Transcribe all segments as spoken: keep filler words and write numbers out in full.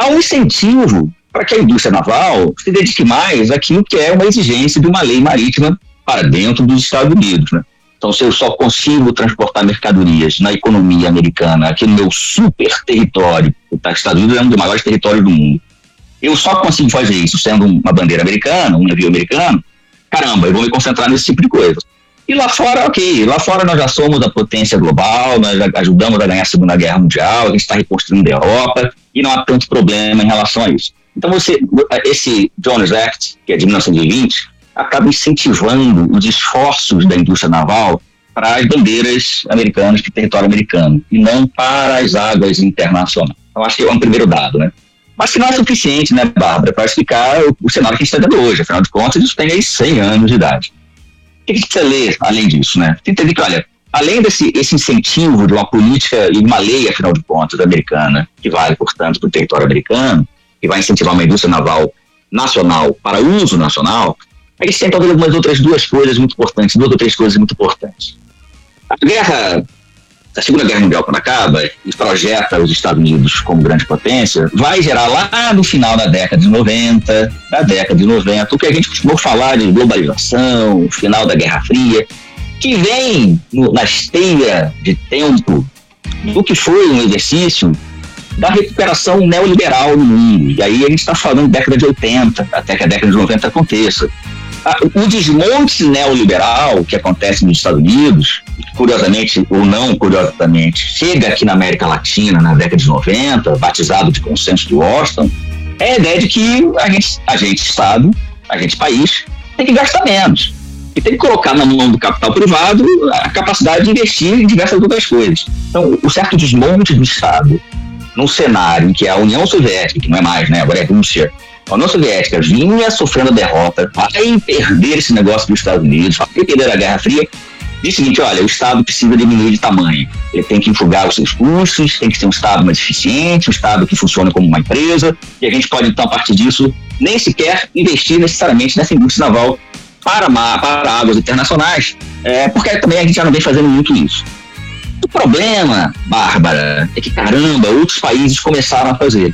um incentivo para que a indústria naval se dedique mais àquilo que é uma exigência de uma lei marítima para dentro dos Estados Unidos, né? Então, se eu só consigo transportar mercadorias na economia americana, aqui no meu super território, os Estados Unidos é um dos maiores territórios do mundo, eu só consigo fazer isso sendo uma bandeira americana, um navio americano, caramba, eu vou me concentrar nesse tipo de coisa. E lá fora, ok, lá fora nós já somos a potência global, nós já ajudamos a ganhar a Segunda Guerra Mundial, a gente está reconstruindo a Europa, e não há tanto problema em relação a isso. Então, você, esse Jones Act, que é de mil novecentos e vinte, acaba incentivando os esforços da indústria naval para as bandeiras americanas, para o território americano, e não para as águas internacionais. Então, acho que é um primeiro dado, né? Mas que não é suficiente, né, Bárbara, para explicar o, o cenário que a gente está vendo hoje. Afinal de contas, isso tem aí cem anos de idade. O que a gente precisa ler, além disso, né? Tem que entender que, olha, além desse esse incentivo de uma política e uma lei, afinal de contas, americana, que vale, portanto, para o território americano, que vai incentivar uma indústria naval nacional para uso nacional, a gente tem talvez algumas outras duas coisas muito importantes, duas ou três coisas muito importantes. A guerra, a Segunda Guerra Mundial, quando acaba e projeta os Estados Unidos como grande potência, vai gerar lá no final da década de noventa, da década de noventa, o que a gente costumou falar de globalização, o final da Guerra Fria, que vem no, na esteira de tempo do que foi um exercício da recuperação neoliberal no mundo. E aí a gente está falando de década de oitenta, até que a década de noventa aconteça. O desmonte neoliberal que acontece nos Estados Unidos, curiosamente ou não curiosamente, chega aqui na América Latina na década de noventa, batizado de Consenso de Washington, é a ideia de que a gente, a gente Estado, a gente país, tem que gastar menos. E tem que colocar na mão do capital privado a capacidade de investir em diversas outras coisas. Então, o certo desmonte do Estado, num cenário em que a União Soviética, que não é mais, né, agora é a Rússia, a União Soviética vinha sofrendo derrota, vai perder esse negócio dos Estados Unidos, vai perder a Guerra Fria, diz o seguinte, olha, o Estado precisa diminuir de tamanho, ele tem que enxugar os seus custos, tem que ser um Estado mais eficiente, um Estado que funcione como uma empresa, e a gente pode, então, a partir disso, nem sequer investir necessariamente nessa indústria naval para, mar, para águas internacionais, é, porque também a gente já não vem fazendo muito isso. O problema, Bárbara, é que, caramba, outros países começaram a fazer.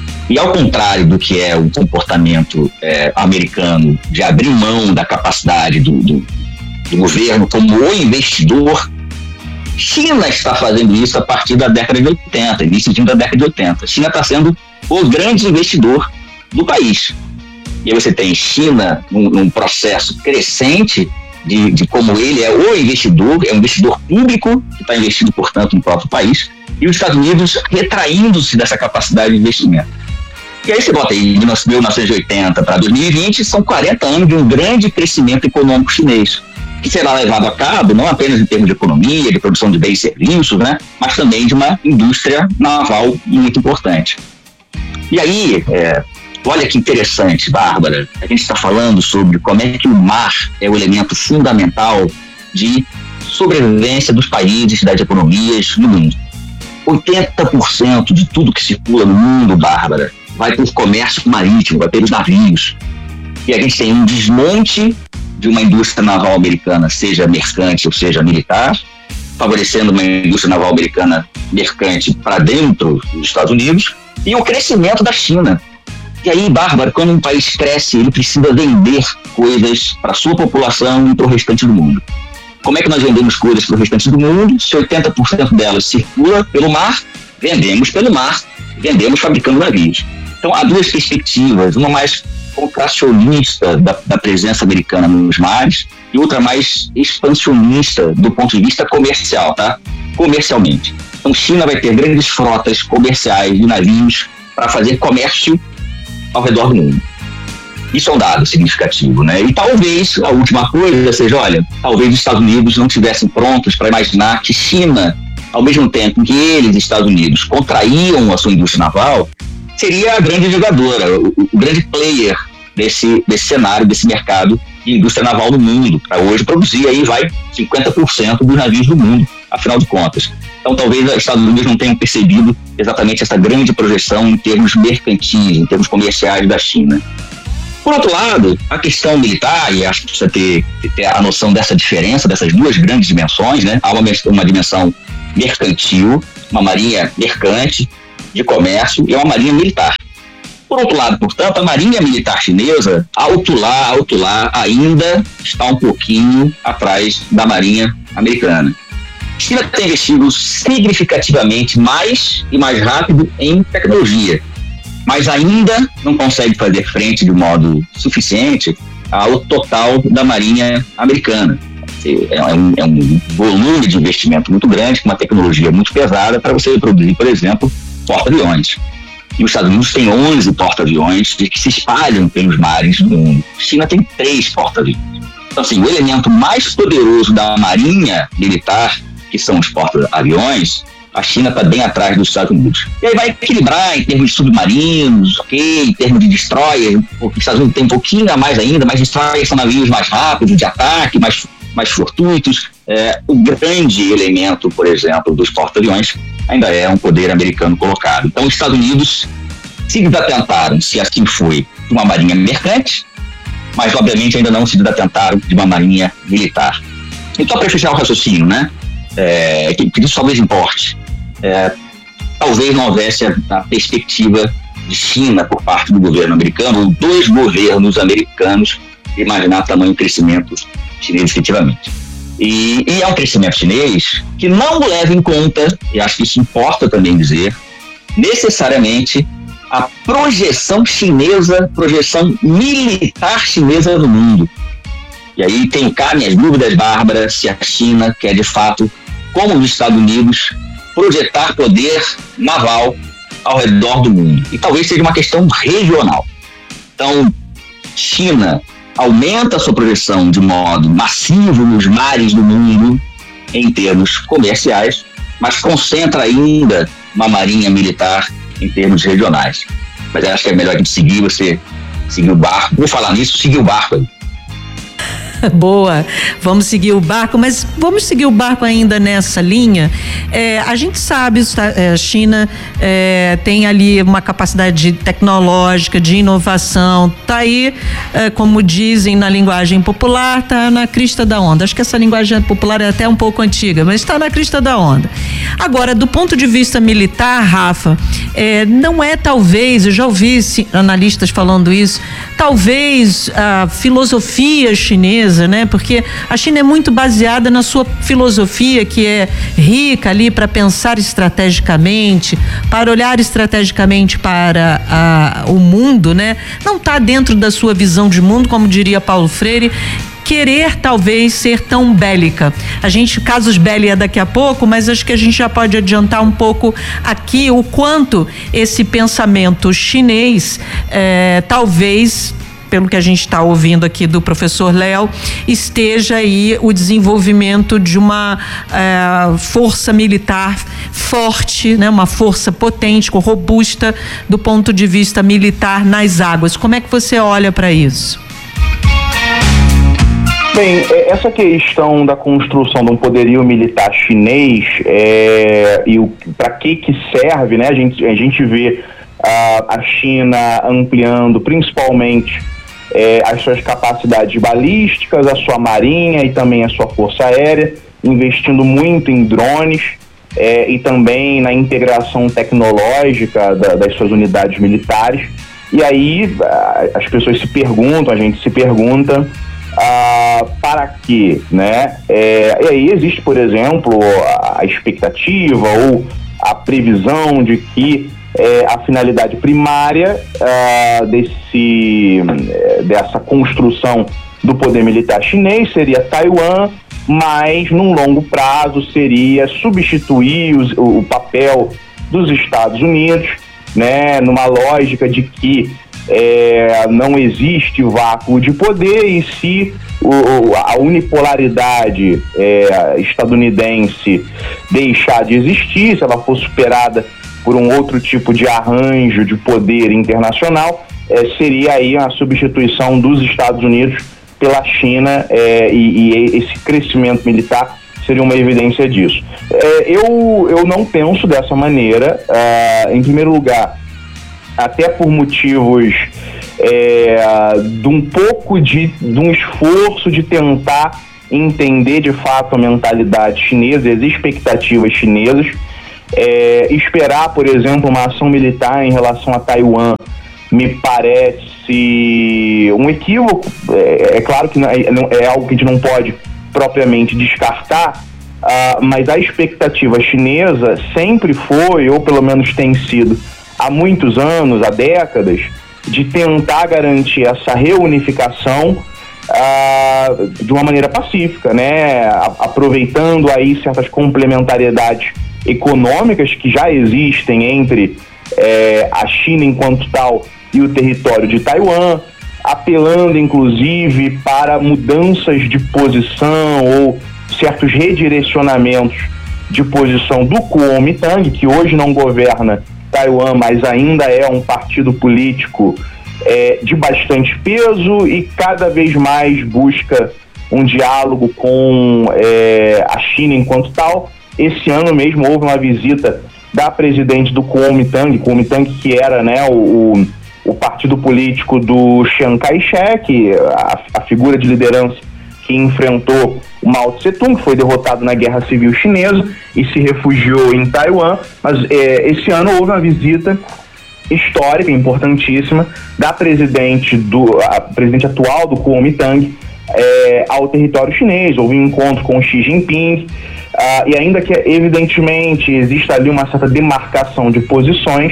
E ao contrário do que é o comportamento é, americano de abrir mão da capacidade do, do, do governo como o investidor, China está fazendo isso a partir da década de oitenta, início da década de oitenta. China está sendo o grande investidor do país. E aí você tem China num, num processo crescente de, de como ele é o investidor, é um investidor público que está investindo, portanto, no próprio país, e os Estados Unidos retraindo-se dessa capacidade de investimento. E aí você bota aí de mil novecentos e oitenta para dois mil e vinte, são quarenta anos de um grande crescimento econômico chinês, que será levado a cabo não apenas em termos de economia, de produção de bens e serviços, né, mas também de uma indústria naval muito importante. E aí, é, olha que interessante, Bárbara, a gente está falando sobre como é que o mar é o elemento fundamental de sobrevivência dos países, das economias no mundo. oitenta por cento de tudo que circula no mundo, Bárbara, vai por comércio marítimo, vai pelos navios. E a gente tem um desmonte de uma indústria naval americana, seja mercante ou seja militar, favorecendo uma indústria naval americana mercante para dentro dos Estados Unidos, e o crescimento da China. E aí, Bárbara, quando um país cresce, ele precisa vender coisas para a sua população e para o restante do mundo. Como é que nós vendemos coisas para o restante do mundo? Se oitenta por cento delas circula pelo mar, vendemos pelo mar, vendemos fabricando navios. Então, há duas perspectivas, uma mais contracionista da, da presença americana nos mares e outra mais expansionista do ponto de vista comercial, tá? Comercialmente. Então, China vai ter grandes frotas comerciais de navios para fazer comércio ao redor do mundo. Isso é um dado significativo, né? E talvez a última coisa seja, olha, talvez os Estados Unidos não estivessem prontos para imaginar que China, ao mesmo tempo que eles, Estados Unidos, contraíam a sua indústria naval, seria a grande jogadora, o, o grande player desse, desse cenário, desse mercado de indústria naval no mundo, para hoje produzir aí, vai, cinquenta por cento dos navios do mundo, afinal de contas. Então, talvez os Estados Unidos não tenham percebido exatamente essa grande projeção em termos mercantis, em termos comerciais da China. Por outro lado, a questão militar, e acho que precisa ter, ter a noção dessa diferença, dessas duas grandes dimensões, né? Há uma, uma dimensão mercantil, uma marinha mercante, de comércio, e uma marinha militar. Por outro lado, portanto, a Marinha Militar Chinesa, alto lá, alto lá, ainda está um pouquinho atrás da Marinha Americana. A China tem investido significativamente mais e mais rápido em tecnologia, mas ainda não consegue fazer frente de modo suficiente ao total da Marinha Americana. É um, é um volume de investimento muito grande, com uma tecnologia muito pesada para você produzir, por exemplo, porta-aviões. E os Estados Unidos têm onze porta-aviões que se espalham pelos mares do mundo. A China tem três porta-aviões. Então, assim, o elemento mais poderoso da Marinha Militar, que são os porta-aviões, a China está bem atrás dos Estados Unidos. E aí vai equilibrar em termos de submarinos, ok, em termos de destroyer, porque os Estados Unidos tem um pouquinho a mais ainda, mas destroyers são navios mais rápidos de ataque, mais, mais fortuitos. É, o grande elemento, por exemplo, dos porta-aviões ainda é um poder americano colocado. Então, os Estados Unidos se desatentaram, se assim foi, de uma marinha mercante, mas, obviamente, ainda não se desatentaram de uma marinha militar. Então, para fechar o raciocínio, né, é, que, que isso talvez importe, é, talvez não houvesse a, a perspectiva de China por parte do governo americano, ou dos governos americanos, imaginar tamanho crescimento chinês efetivamente. E, e é um crescimento chinês que não leva em conta, e acho que isso importa também dizer, necessariamente a projeção chinesa, projeção militar chinesa no mundo. E aí tem cá minhas dúvidas, Bárbara, se a China quer de fato, como os Estados Unidos, projetar poder naval ao redor do mundo. E talvez seja uma questão regional. Então, China aumenta a sua projeção de modo massivo nos mares do mundo em termos comerciais, mas concentra ainda uma marinha militar em termos regionais. Mas eu acho que é melhor a gente seguir, você seguir o barco. Vou falar nisso, seguir o barco aí. Boa, vamos seguir o barco, mas vamos seguir o barco ainda nessa linha. É, a gente sabe, a China é, tem ali uma capacidade tecnológica, de inovação, tá aí, é, como dizem na linguagem popular, tá na crista da onda. Acho que essa linguagem popular é até um pouco antiga, mas está na crista da onda. Agora, do ponto de vista militar, Rafa, é, não é talvez, eu já ouvi analistas falando isso, talvez a filosofia chinesa, né? Porque a China é muito baseada na sua filosofia, que é rica ali para pensar estrategicamente, para olhar estrategicamente para a, o mundo, né? Não está dentro da sua visão de mundo, como diria Paulo Freire, querer talvez ser tão bélica. A gente, casos belli é daqui a pouco, mas acho que a gente já pode adiantar um pouco aqui o quanto esse pensamento chinês é, talvez, pelo que a gente está ouvindo aqui do professor Léo, esteja aí o desenvolvimento de uma é, força militar forte, né? Uma força potente, robusta do ponto de vista militar nas águas. Como é que você olha para isso? Bem, essa questão da construção de um poderio militar chinês é, e para que que serve, né? A gente, a gente vê a, a China ampliando principalmente É, as suas capacidades balísticas, a sua marinha e também a sua força aérea, investindo muito em drones é, e também na integração tecnológica da, das suas unidades militares. E aí a, as pessoas se perguntam, a gente se pergunta ah, para quê, né? É, e aí existe, por exemplo, a, a expectativa ou a previsão de que É, a finalidade primária uh, desse, dessa construção do poder militar chinês seria Taiwan, mas num longo prazo seria substituir os, o, o papel dos Estados Unidos, né, numa lógica de que é, não existe vácuo de poder e se o, a unipolaridade é, estadunidense deixar de existir, se ela for superada por um outro tipo de arranjo de poder internacional, eh, seria aí a substituição dos Estados Unidos pela China eh, e, e esse crescimento militar seria uma evidência disso. Eh, eu, eu não penso dessa maneira, ah, em primeiro lugar, até por motivos eh, de um pouco de, de um esforço de tentar entender de fato a mentalidade chinesa e as expectativas chinesas. É, esperar, por exemplo, uma ação militar em relação a Taiwan me parece um equívoco. É, é claro que não é, não, é algo que a gente não pode propriamente descartar, uh, mas a expectativa chinesa sempre foi, ou pelo menos tem sido há muitos anos, há décadas, de tentar garantir essa reunificação uh, de uma maneira pacífica, né? A, aproveitando aí certas complementariedades econômicas que já existem entre eh, a China enquanto tal e o território de Taiwan, apelando inclusive para mudanças de posição ou certos redirecionamentos de posição do Kuomintang, que hoje não governa Taiwan, mas ainda é um partido político é, de bastante peso e cada vez mais busca um diálogo com é, a China enquanto tal. Esse ano mesmo houve uma visita da presidente do Kuomintang, Kuomintang que era, né, o, o, o partido político do Chiang Kai-shek, a, a figura de liderança que enfrentou o Mao Tse-tung, que foi derrotado na Guerra Civil Chinesa e se refugiou em Taiwan. Mas é, esse ano houve uma visita histórica, importantíssima, da presidente, do, a presidente atual do Kuomintang é, ao território chinês. Houve um encontro com Xi Jinping, uh, e ainda que evidentemente exista ali uma certa demarcação de posições,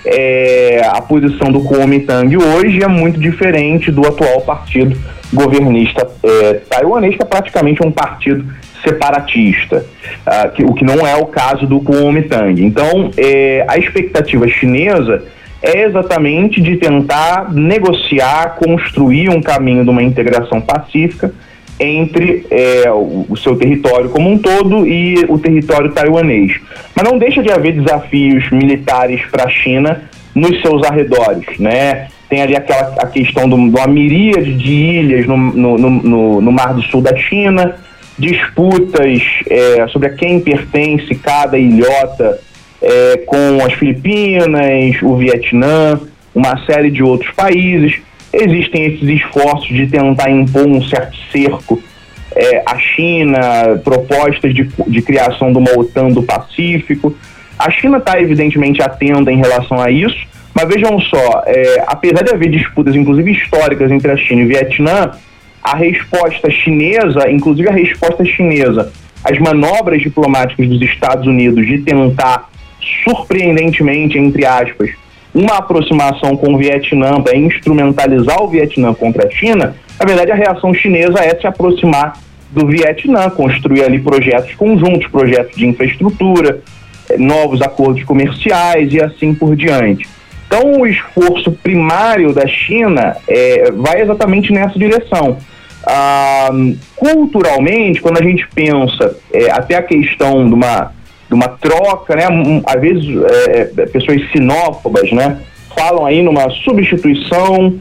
é, a posição do Kuomintang hoje é muito diferente do atual partido governista é, taiwanês, que é praticamente um partido separatista, uh, que, o que não é o caso do Kuomintang. Então, é, a expectativa chinesa é exatamente de tentar negociar, construir um caminho de uma integração pacífica entre é, o, o seu território como um todo e o território taiwanês. Mas não deixa de haver desafios militares para a China nos seus arredores, né? Tem ali aquela a questão de uma miríade de ilhas no, no, no, no Mar do Sul da China, disputas é, sobre a quem pertence cada ilhota é, com as Filipinas, o Vietnã, uma série de outros países. Existem esses esforços de tentar impor um certo cerco é, à China, propostas de, de criação de uma OTAN do Pacífico. A China está evidentemente atenta em relação a isso, mas vejam só, é, apesar de haver disputas, inclusive históricas, entre a China e o Vietnã, a resposta chinesa, inclusive a resposta chinesa às manobras diplomáticas dos Estados Unidos de tentar, surpreendentemente, entre aspas, uma aproximação com o Vietnã para instrumentalizar o Vietnã contra a China, na verdade a reação chinesa é se aproximar do Vietnã, construir ali projetos conjuntos, projetos de infraestrutura, novos acordos comerciais e assim por diante. Então o esforço primário da China é, vai exatamente nessa direção. Ah, culturalmente, quando a gente pensa é, até a questão de uma, de uma troca, né, um, às vezes é, pessoas sinófobas, né, falam aí numa substituição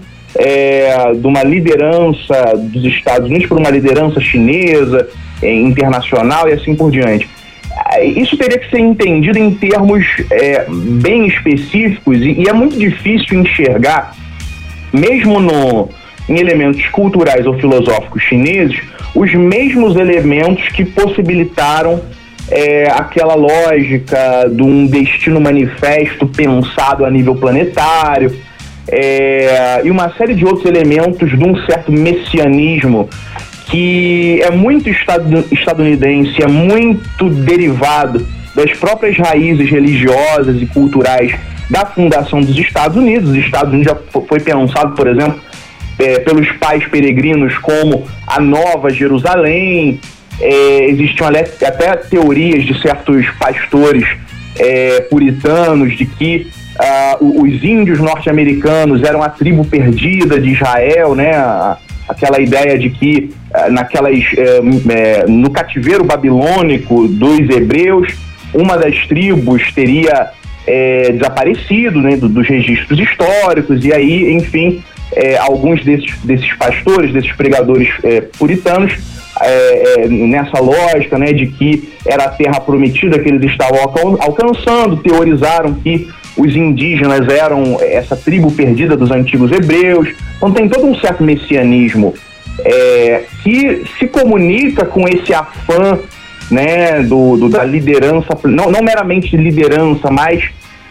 é, de uma liderança dos Estados Unidos por uma liderança chinesa, é, internacional e assim por diante. Isso teria que ser entendido em termos é, bem específicos e, e é muito difícil enxergar, mesmo no, em elementos culturais ou filosóficos chineses, os mesmos elementos que possibilitaram é, aquela lógica de um destino manifesto pensado a nível planetário é, e uma série de outros elementos de um certo messianismo que é muito estadunidense, é muito derivado das próprias raízes religiosas e culturais da fundação dos Estados Unidos. Os Estados Unidos já foi pensado, por exemplo, é, pelos pais peregrinos como a Nova Jerusalém. É, existiam até teorias de certos pastores é, puritanos de que uh, os índios norte-americanos eram a tribo perdida de Israel, né? A, aquela ideia de que naquelas, é, no cativeiro babilônico dos hebreus, uma das tribos teria é, desaparecido, né, do, dos registros históricos, e aí, enfim, é, alguns desses, desses pastores, desses pregadores é, puritanos, é, é, nessa lógica, né, de que era a terra prometida que eles estavam alcançando, teorizaram que os indígenas eram essa tribo perdida dos antigos hebreus. Então tem todo um certo messianismo é, que se comunica com esse afã, né, do, do, da liderança, não, não meramente liderança, mas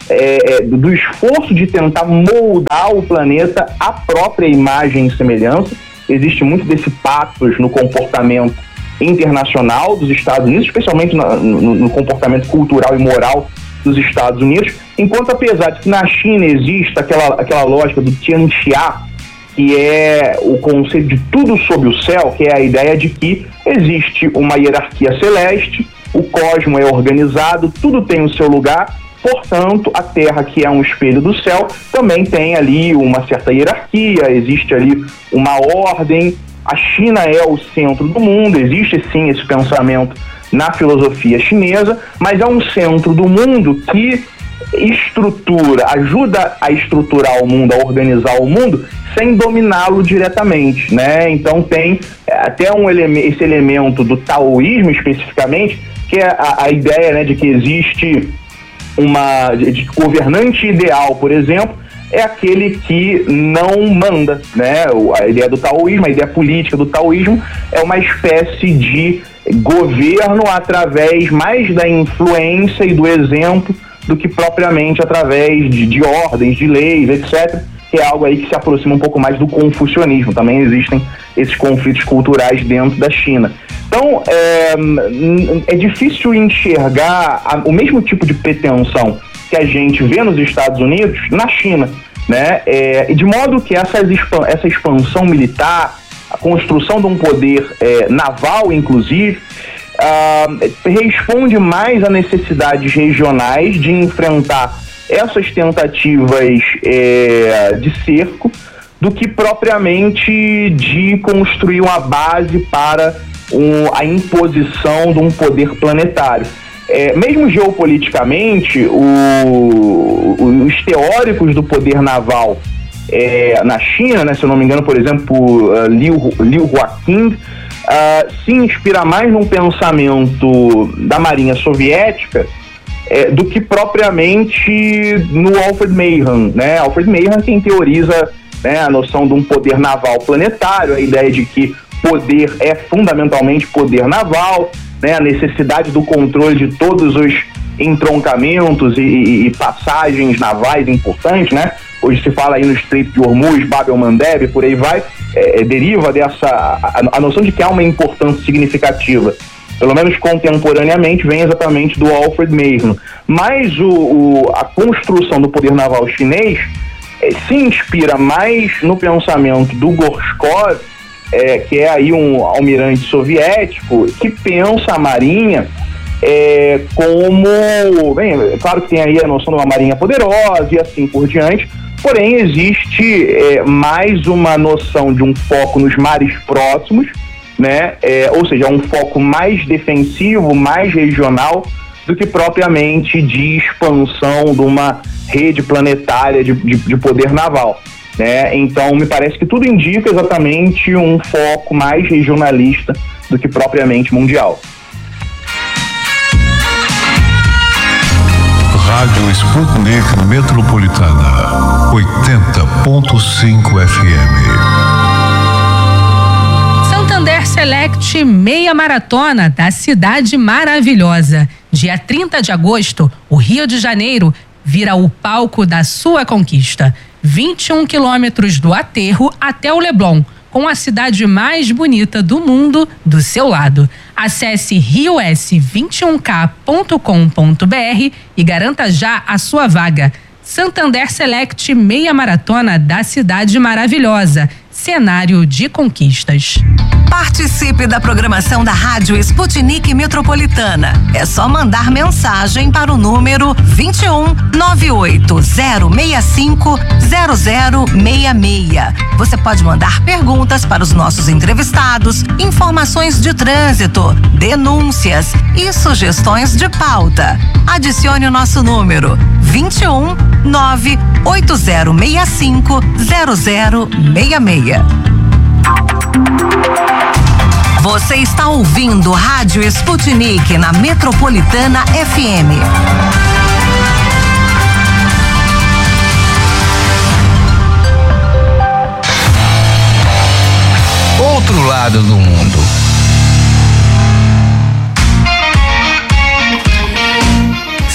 é, é, do esforço de tentar moldar o planeta à própria imagem e semelhança. Existe muito desse patos no comportamento internacional dos Estados Unidos, especialmente no, no, no comportamento cultural e moral dos Estados Unidos, enquanto apesar de que na China existe aquela, aquela lógica do Tianxia, que é o conceito de tudo sob o céu, que é a ideia de que existe uma hierarquia celeste, o cosmo é organizado, tudo tem o seu lugar, portanto, a Terra, que é um espelho do céu, também tem ali uma certa hierarquia, existe ali uma ordem. A China é o centro do mundo, existe sim esse pensamento na filosofia chinesa, mas é um centro do mundo que estrutura, ajuda a estruturar o mundo, a organizar o mundo, sem dominá-lo diretamente, né? Então tem até um eleme- esse elemento do taoísmo especificamente, que é a, a ideia, né, de que existe uma de governante ideal, por exemplo, é aquele que não manda, né? A ideia do taoísmo, a ideia política do taoísmo é uma espécie de governo através mais da influência e do exemplo do que propriamente através de, de ordens, de leis, etcétera, que é algo aí que se aproxima um pouco mais do confucionismo. Também existem esses conflitos culturais dentro da China. Então, é, é difícil enxergar a, o mesmo tipo de pretensão que a gente vê nos Estados Unidos na China, né? É, de modo que essa, essa expansão militar, a construção de um poder é, naval, inclusive, uh, responde mais a necessidades regionais de enfrentar essas tentativas é, de cerco do que propriamente de construir uma base para um, a imposição de um poder planetário. É, mesmo geopoliticamente, o, os teóricos do poder naval é, na China, né, se eu não me engano, por exemplo, uh, Liu, Liu Huaqing, uh, se inspira mais num pensamento da Marinha Soviética é, do que propriamente no Alfred Mahan, né? Alfred Mahan quem teoriza, né, a noção de um poder naval planetário, a ideia de que poder é fundamentalmente poder naval, né, a necessidade do controle de todos os entroncamentos e, e, e passagens navais importantes, né? Hoje se fala aí no Estreito de Hormuz, Bab el-Mandeb, por aí vai, é, é, deriva dessa, a, a noção de que há uma importância significativa, pelo menos contemporaneamente, vem exatamente do Alfred Mahan. Mas o, o, a construção do poder naval chinês é, se inspira mais no pensamento do Gorshkov, É, que é aí um almirante soviético que pensa a marinha é, como, bem, é claro que tem aí a noção de uma marinha poderosa e assim por diante, porém existe é, mais uma noção de um foco nos mares próximos, né? É, ou seja, um foco mais defensivo, mais regional do que propriamente de expansão de uma rede planetária de, de, de poder naval. Né? Então, me parece que tudo indica exatamente um foco mais regionalista do que propriamente mundial. Rádio Sputnik Metropolitana, oitenta ponto cinco F M. Santander Select Meia Maratona da Cidade Maravilhosa. Dia trinta de agosto, o Rio de Janeiro vira o palco da sua conquista. vinte e um quilômetros do aterro até o Leblon, com a cidade mais bonita do mundo do seu lado. Acesse rio s vinte e um k ponto com ponto b r e garanta já a sua vaga. Santander Select Meia Maratona da Cidade Maravilhosa. Cenário de conquistas. Participe da programação da Rádio Sputnik Metropolitana. É só mandar mensagem para o número vinte e um, nove oito zero seis cinco, zero zero seis seis. Você pode mandar perguntas para os nossos entrevistados, informações de trânsito, denúncias e sugestões de pauta. Adicione o nosso número vinte e um, nove oito zero seis cinco, zero zero seis seis. Você está ouvindo Rádio Sputnik na Metropolitana F M. Outro lado do mundo. São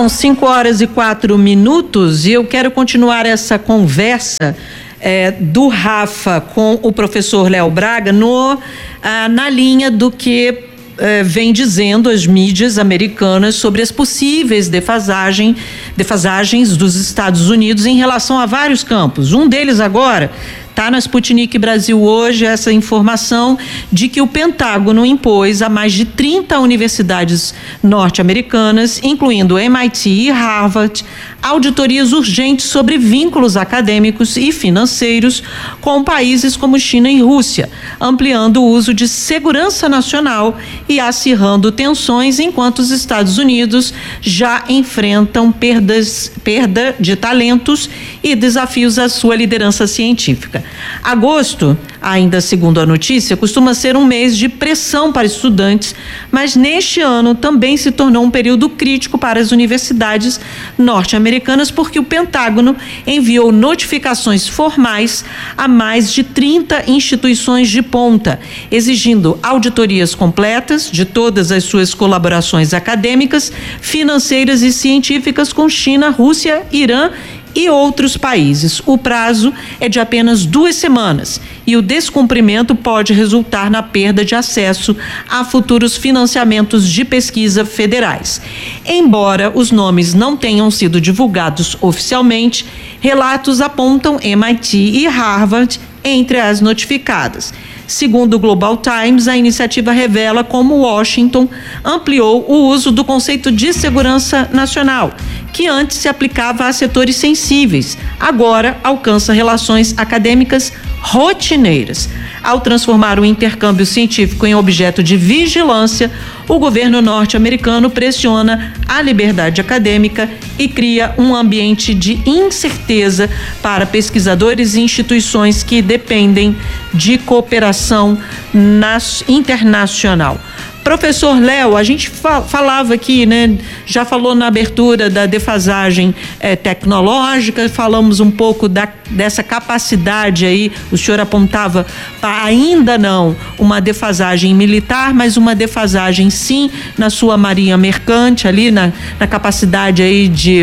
São cinco horas e quatro minutos e eu quero continuar essa conversa é, do Rafa com o professor Léo Braga no, ah, na linha do que eh, vem dizendo as mídias americanas sobre as possíveis defasagem, defasagens dos Estados Unidos em relação a vários campos. Um deles agora está na Sputnik Brasil hoje essa informação de que o Pentágono impôs a mais de trinta universidades norte-americanas, incluindo M I T e Harvard, auditorias urgentes sobre vínculos acadêmicos e financeiros com países como China e Rússia, ampliando o uso de segurança nacional e acirrando tensões, enquanto os Estados Unidos já enfrentam perdas, perda de talentos e desafios à sua liderança científica. Agosto, ainda segundo a notícia, costuma ser um mês de pressão para estudantes, mas neste ano também se tornou um período crítico para as universidades norte-americanas, porque o Pentágono enviou notificações formais a mais de trinta instituições de ponta, exigindo auditorias completas de todas as suas colaborações acadêmicas, financeiras e científicas com China, Rússia, Irã e outros países. O prazo é de apenas duas semanas e o descumprimento pode resultar na perda de acesso a futuros financiamentos de pesquisa federais. Embora os nomes não tenham sido divulgados oficialmente, relatos apontam M I T e Harvard entre as notificadas. Segundo o Global Times, a iniciativa revela como Washington ampliou o uso do conceito de segurança nacional, que antes se aplicava a setores sensíveis, agora alcança relações acadêmicas rotineiras. Ao transformar o intercâmbio científico em objeto de vigilância, o governo norte-americano pressiona a liberdade acadêmica e cria um ambiente de incerteza para pesquisadores e instituições que dependem de cooperação nas, internacional. Professor Léo, a gente fa- falava aqui, né? Já falou na abertura da defasagem eh, tecnológica, falamos um pouco da, dessa capacidade aí, o senhor apontava para ainda não uma defasagem militar, mas uma defasagem sim na sua marinha mercante ali, na, na capacidade aí de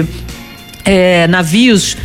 É, navios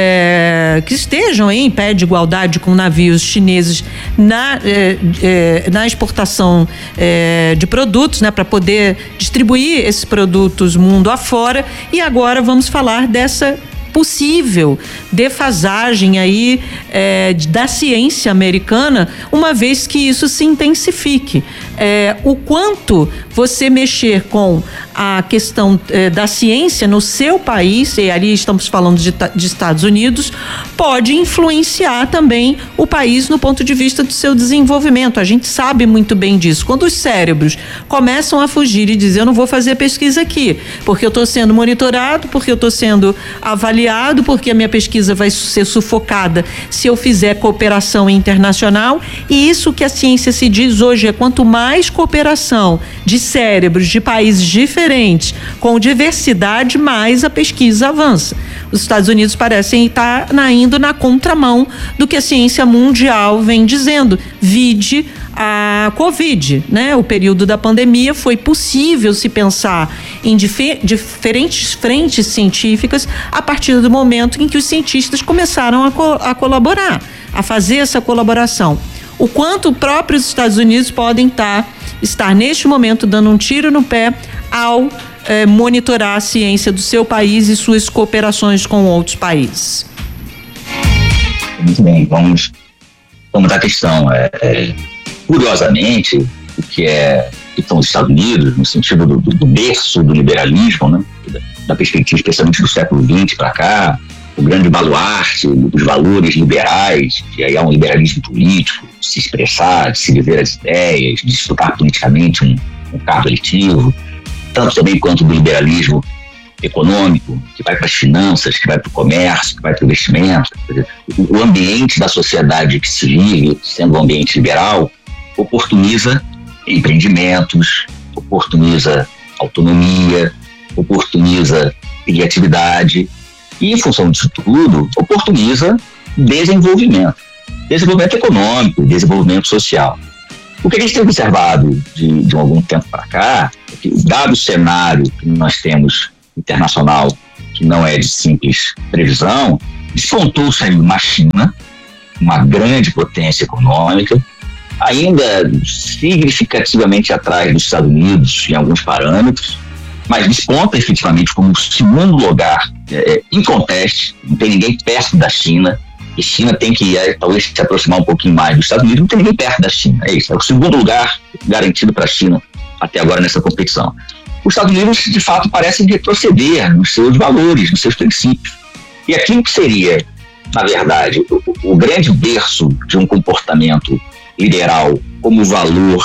é, que estejam em pé de igualdade com navios chineses na, é, é, na exportação é, de produtos, né, para poder distribuir esses produtos mundo afora. E agora vamos falar dessa possível defasagem aí é, da ciência americana, uma vez que isso se intensifique. É, o quanto você mexer com a questão é, da ciência no seu país, e ali estamos falando de, de Estados Unidos, pode influenciar também o país no ponto de vista do seu desenvolvimento. A gente sabe muito bem disso. Quando os cérebros começam a fugir e dizer, eu não vou fazer pesquisa aqui, porque eu estou sendo monitorado, porque eu estou sendo avaliado, porque a minha pesquisa vai ser sufocada se eu fizer cooperação internacional. E isso que a ciência se diz hoje é quanto mais cooperação de cérebros de países diferentes, com diversidade, mais a pesquisa avança. Os Estados Unidos parecem estar indo na contramão do que a ciência mundial vem dizendo. Vide a Covid, né? O período da pandemia foi possível se pensar em difer- diferentes frentes científicas a partir do momento em que os cientistas começaram a, co- a colaborar, a fazer essa colaboração. O quanto os próprios Estados Unidos podem estar, estar neste momento dando um tiro no pé ao eh, monitorar a ciência do seu país e suas cooperações com outros países. Muito bem, vamos, vamos dar a questão. É, é, curiosamente, o que é que estão os Estados Unidos, no sentido do, do, do berço do liberalismo, né, da, da perspectiva especialmente do século vinte para cá, o grande baluarte dos valores liberais, que aí é um liberalismo político, de se expressar, de se viver as ideias, de disputar politicamente um, um cargo eletivo, tanto também quanto do liberalismo econômico, que vai para as finanças, que vai para o comércio, que vai para o investimento. O, o ambiente da sociedade que se vive, sendo um ambiente liberal, oportuniza empreendimentos, oportuniza autonomia, oportuniza criatividade e, em função disso tudo, oportuniza desenvolvimento. Desenvolvimento econômico, desenvolvimento social. O que a gente tem observado de, de algum tempo para cá é que, dado o cenário que nós temos internacional que não é de simples previsão, despontou-se uma China, uma grande potência econômica, ainda significativamente atrás dos Estados Unidos em alguns parâmetros, mas desponta efetivamente como o segundo lugar, é, inconteste, não tem ninguém perto da China, e China tem que é, talvez se aproximar um pouquinho mais dos Estados Unidos, não tem ninguém perto da China, é isso, é o segundo lugar garantido para a China até agora nessa competição. Os Estados Unidos, de fato, parecem retroceder nos seus valores, nos seus princípios, e aquilo que seria, na verdade, o, o grande berço de um comportamento liberal como valor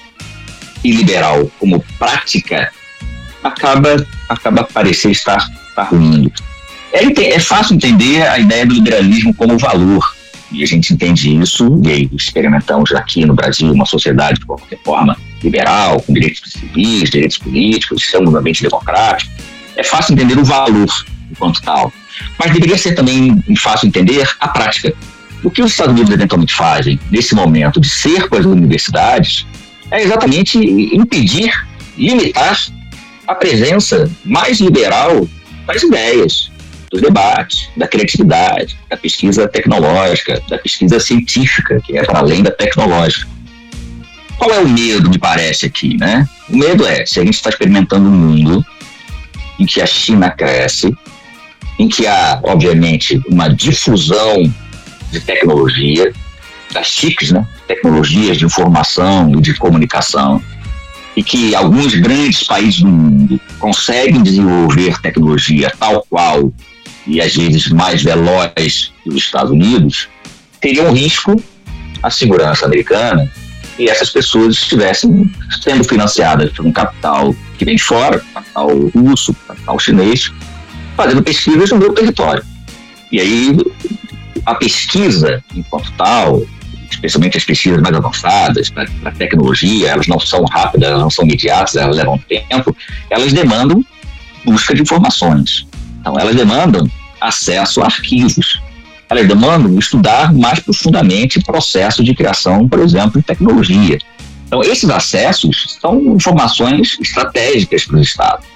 e liberal como prática, acaba, acaba parecer estar, estar ruindo. É, é fácil entender a ideia do liberalismo como valor, e a gente entende isso, e aí experimentamos aqui no Brasil uma sociedade de qualquer forma liberal, com direitos civis, direitos políticos, sistema ambiente democrático. É fácil entender o valor enquanto tal, mas deveria ser também fácil entender a prática. O que os Estados Unidos eventualmente fazem nesse momento de cerco às universidades é exatamente impedir, limitar a presença mais liberal das ideias, dos debates, da criatividade, da pesquisa tecnológica, da pesquisa científica, que é para além da tecnológica. Qual é o medo, me parece, aqui, né? O medo é, se a gente está experimentando um mundo em que a China cresce, em que há, obviamente, uma difusão de tecnologia, das T I Cs, né? Tecnologias de informação e de comunicação, e que alguns grandes países do mundo conseguem desenvolver tecnologia tal qual e às vezes mais veloz que os Estados Unidos, teria um risco à segurança americana e essas pessoas estivessem sendo financiadas por um capital que vem de fora, capital russo, capital chinês, fazendo pesquisas no meu território. E aí a pesquisa enquanto tal, especialmente as pesquisas mais avançadas para a tecnologia, elas não são rápidas, elas não são imediatas, elas levam tempo, elas demandam busca de informações. Então, elas demandam acesso a arquivos, elas demandam estudar mais profundamente o processo de criação, por exemplo, de tecnologia. Então, esses acessos são informações estratégicas para os Estados.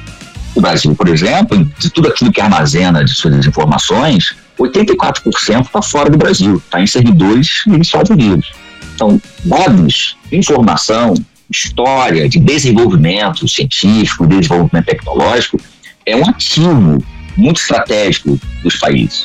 O Brasil, por exemplo, de tudo aquilo que armazena de suas informações, oitenta e quatro por cento está fora do Brasil, está em servidores nos Estados Unidos. Então, dados, informação, história de desenvolvimento científico, desenvolvimento tecnológico, é um ativo muito estratégico dos países.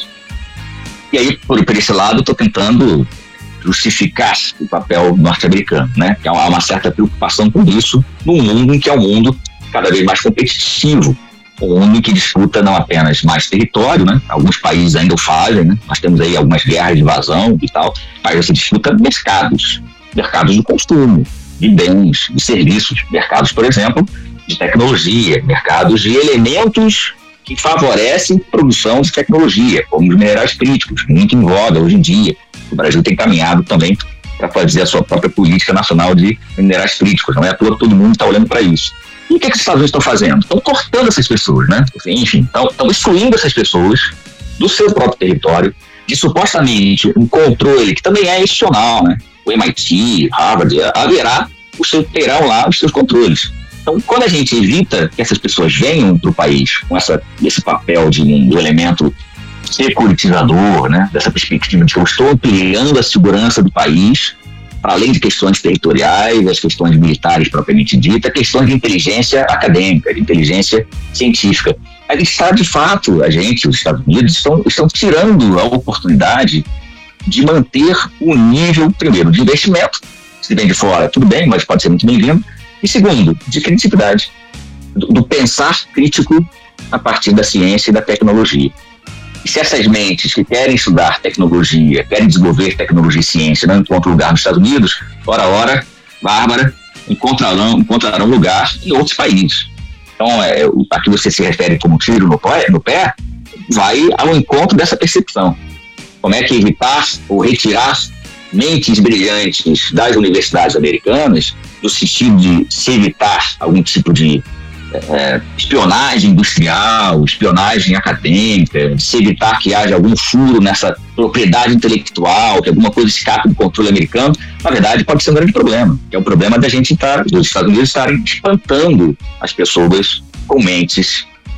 E aí, por, por esse lado, estou tentando justificar o papel norte-americano, né? Que há uma certa preocupação com isso num mundo em que é um mundo cada vez mais competitivo, um mundo que disputa não apenas mais território, né? Alguns países ainda o fazem, né? Nós temos aí algumas guerras de invasão e tal, mas você disputa mercados, mercados de consumo, de bens, de serviços, mercados, por exemplo, de tecnologia, mercados de elementos que favorecem a produção de tecnologia, como os minerais críticos, muito em voga hoje em dia. O Brasil tem caminhado também para fazer a sua própria política nacional de minerais críticos, não é à toa todo mundo está olhando para isso. E o que, é que os Estados Unidos estão fazendo? Estão cortando essas pessoas, né? Enfim, estão, estão excluindo essas pessoas do seu próprio território, de supostamente um controle que também é institucional, né? O M I T, Harvard, haverá, o seu, terão lá os seus controles. Então, quando a gente evita que essas pessoas venham para o país com essa, esse papel de um, do elemento securitizador, né? Dessa perspectiva de que eu estou ampliando a segurança do país, para além de questões territoriais, as questões militares propriamente dita, questões de inteligência acadêmica, de inteligência científica. A gente está, de fato, a gente, os Estados Unidos, estão, estão tirando a oportunidade de manter o nível, primeiro, de investimento. Se vem de fora, tudo bem, mas pode ser muito bem-vindo. E segundo, de criatividade, do, do pensar crítico a partir da ciência e da tecnologia. E se essas mentes que querem estudar tecnologia, querem desenvolver tecnologia e ciência, não encontram lugar nos Estados Unidos, ora, ora, Bárbara, encontrarão, encontrarão lugar em outros países. Então, é, a que você se refere como tiro no pé, no pé, vai ao encontro dessa percepção. Como é que evitar ou retirar mentes brilhantes das universidades americanas, no sentido de se evitar algum tipo de é, espionagem industrial, espionagem acadêmica, de se evitar que haja algum furo nessa propriedade intelectual, que alguma coisa escape do controle americano, na verdade pode ser um grande problema, que é o problema da gente estar, dos Estados Unidos estarem espantando as pessoas com mentes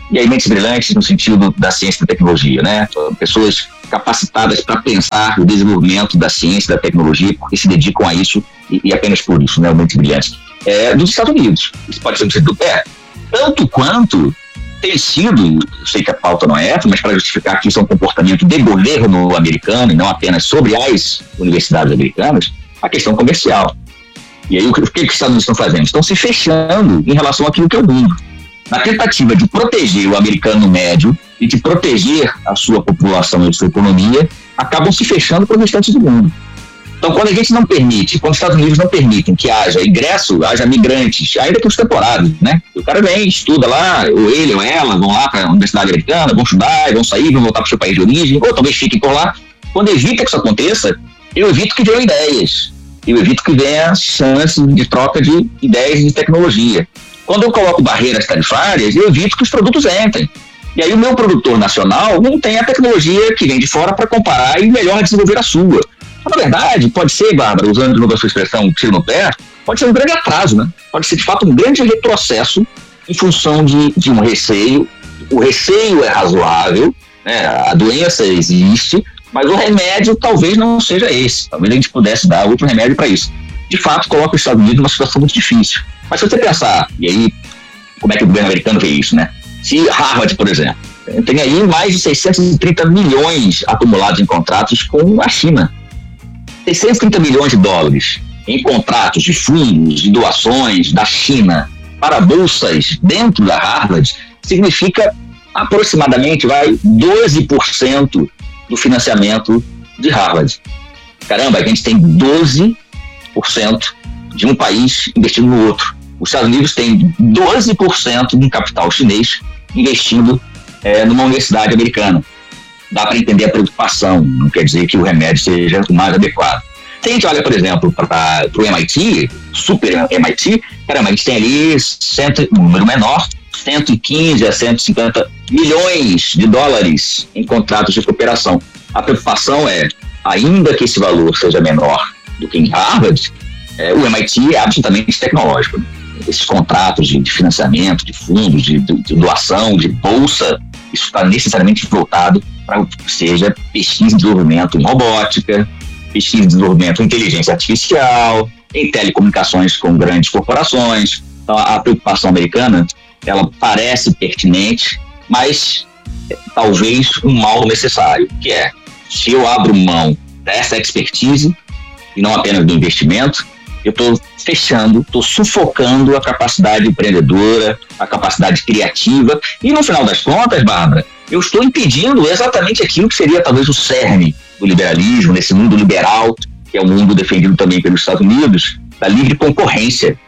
E aí, mentes brilhantes no sentido da ciência e da tecnologia, né? Pessoas capacitadas para pensar o desenvolvimento da ciência e da tecnologia, porque se dedicam a isso e, e apenas por isso, né? Mentes brilhantes. É, dos Estados Unidos. Isso pode ser um sentido do pé. Tanto quanto tem sido, eu sei que a pauta não é essa, mas para justificar que isso é um comportamento de governo americano e não apenas sobre as universidades americanas, a questão comercial. E aí, o que, o que os Estados Unidos estão fazendo? Estão se fechando em relação àquilo que é o mundo. Na tentativa de proteger o americano médio e de proteger a sua população e a sua economia, acabam se fechando para o restante do mundo. Então, quando a gente não permite, quando os Estados Unidos não permitem que haja ingresso, haja migrantes, ainda que os temporários, né? O cara vem, estuda lá, ou ele ou ela, vão lá para a universidade americana, vão estudar, vão sair, vão voltar para o seu país de origem, ou talvez fiquem por lá. Quando evita que isso aconteça, eu evito que venham ideias, eu evito que venha chances de troca de ideias de tecnologia. Quando eu coloco barreiras tarifárias, eu evito que os produtos entrem. E aí o meu produtor nacional não tem a tecnologia que vem de fora para comparar e melhor desenvolver a sua. Na verdade, pode ser, Bárbara, usando de novo a sua expressão, tiro no pé, pode ser um grande atraso, né? Pode ser, de fato, um grande retrocesso em função de, de um receio. O receio é razoável, né? A doença existe, mas o remédio talvez não seja esse. Talvez a gente pudesse dar outro remédio para isso. De fato, coloca os Estados Unidos numa situação muito difícil. Mas se você pensar, e aí, como é que o governo americano vê isso, né? Se Harvard, por exemplo, tem aí mais de seiscentos e trinta milhões acumulados em contratos com a China. seiscentos e trinta milhões de dólares em contratos de fundos, de doações da China para bolsas dentro da Harvard significa aproximadamente vai, doze por cento do financiamento de Harvard. Caramba, a gente tem doze por cento de um país investindo no outro. Os Estados Unidos têm doze por cento de um capital chinês investindo é, numa universidade americana. Dá para entender a preocupação, não quer dizer que o remédio seja o mais adequado. Se a gente olha, por exemplo, para o M I T, super M I T, caramba, a gente tem ali cento, um número menor, cento e quinze a cento e cinquenta milhões de dólares em contratos de cooperação. A preocupação é, ainda que esse valor seja menor do que em Harvard, é, o M I T é absolutamente tecnológico. Esses contratos de, de financiamento, de fundos, de, de, de doação, de bolsa, isso está necessariamente voltado para o que seja pesquisa e desenvolvimento em robótica, pesquisa e desenvolvimento em inteligência artificial, em telecomunicações com grandes corporações. Então, a preocupação americana, ela parece pertinente, mas é, talvez um mal necessário, que é, se eu abro mão dessa expertise, e não apenas do investimento, eu estou fechando, estou sufocando a capacidade empreendedora, a capacidade criativa, e no final das contas, Bárbara, eu estou impedindo exatamente aquilo que seria talvez o cerne do liberalismo, nesse mundo liberal, que é o mundo defendido também pelos Estados Unidos, da livre concorrência.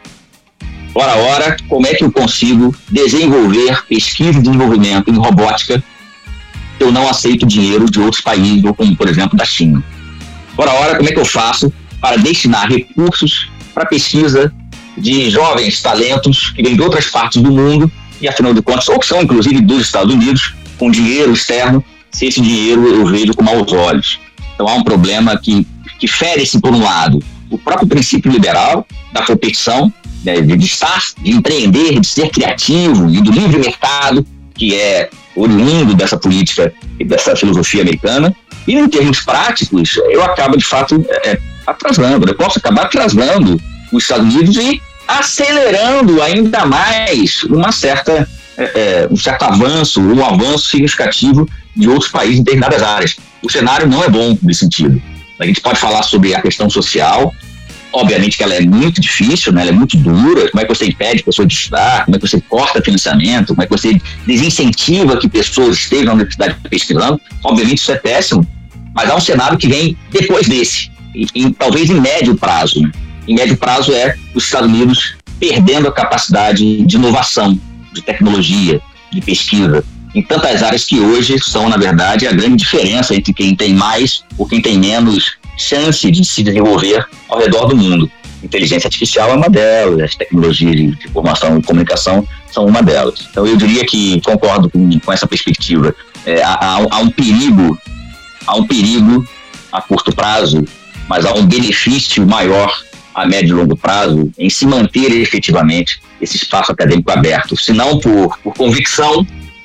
Ora, ora, como é que eu consigo desenvolver pesquisa e desenvolvimento em robótica se eu não aceito dinheiro de outros países, como por exemplo da China? Ora, ora, como é que eu faço para destinar recursos para pesquisa de jovens talentos que vêm de outras partes do mundo e, afinal de contas, ou que são, inclusive, dos Estados Unidos, com dinheiro externo, se esse dinheiro eu vejo com maus olhos. Então, há um problema que, que fere-se, por um lado, o próprio princípio liberal da competição, né, de estar, de empreender, de ser criativo e do livre mercado, que é oriundo dessa política e dessa filosofia americana. E, em termos práticos, eu acabo, de fato, é, atrasando, eu posso acabar atrasando os Estados Unidos e acelerando ainda mais uma certa, é, é, um certo avanço, um avanço significativo de outros países em determinadas áreas. O cenário não é bom nesse sentido. A gente pode falar sobre a questão social, obviamente que ela é muito difícil, né? Ela é muito dura. Como é que você impede pessoas de estudar? Como é que você corta financiamento? Como é que você desincentiva que pessoas estejam na universidade pesquisando? Obviamente isso é péssimo, mas há um cenário que vem depois desse. E, e, talvez em médio prazo. Né? Em médio prazo é os Estados Unidos perdendo a capacidade de inovação, de tecnologia, de pesquisa, em tantas áreas que hoje são, na verdade, a grande diferença entre quem tem mais ou quem tem menos chance de se desenvolver ao redor do mundo. Inteligência artificial é uma delas, as tecnologias de informação e comunicação são uma delas. Então eu diria que concordo com, com essa perspectiva. É, há, há um perigo, há um perigo a curto prazo, mas há um benefício maior a médio e longo prazo em se manter efetivamente esse espaço acadêmico aberto, se não por, por convicção,